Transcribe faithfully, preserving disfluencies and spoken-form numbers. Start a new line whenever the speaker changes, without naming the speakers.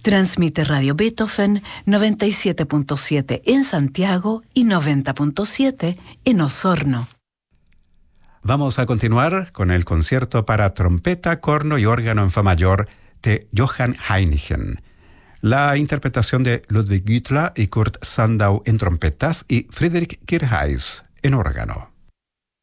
Transmite Radio Beethoven noventa y siete punto siete en Santiago y noventa punto siete en Osorno.
Vamos a continuar con el concierto para trompeta, corno y órgano en fa mayor de Johann Heinichen. La interpretación de Ludwig Güttler y Kurt Sandau en trompetas y Friedrich Kirchheis en órgano.